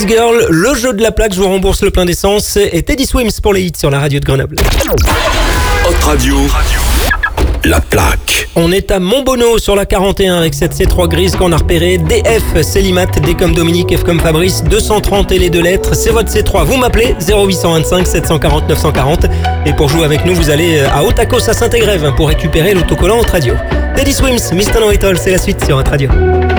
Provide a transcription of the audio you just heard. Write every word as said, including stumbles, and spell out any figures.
This Girl, le jeu de la plaque, je vous rembourse le plein d'essence. Et Teddy Swims pour les hits sur la radio de Grenoble. Hot Radio, la plaque. On est à Montbonneau sur la quarante et un avec cette C trois grise qu'on a repérée. D F, Célimat, D comme Dominique, F comme Fabrice, deux cent trente et les deux lettres. C'est votre C trois. Vous m'appelez zéro huit cent vingt-cinq sept cent quarante neuf cent quarante. Et pour jouer avec nous, vous allez à Otakos à Saint-Égrève pour récupérer l'autocollant Hot Radio. Teddy Swims, Mister No It All, c'est la suite sur Hot Radio.